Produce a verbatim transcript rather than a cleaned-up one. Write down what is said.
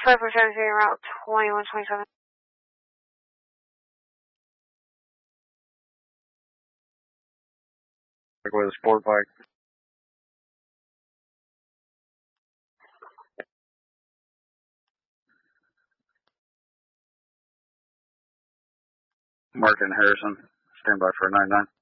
five four seven zero, route twenty-one twenty-seven. With a sport bike. Mark and Harrison, stand by for nine nine.